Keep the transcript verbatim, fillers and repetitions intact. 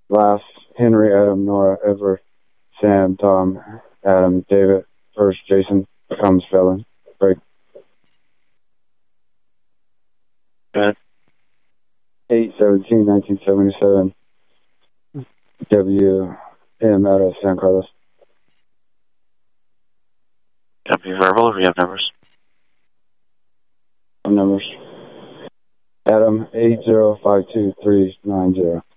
Last, Henry, Adam, Nora, Edward, Sam, Tom, Adam, David. First, Jason becomes felon. Break. Good. eight seventeen nineteen seventy-seven. W M out of San Carlos. W verbal, or we have numbers? Numbers. Adam eight zero five two three nine zero.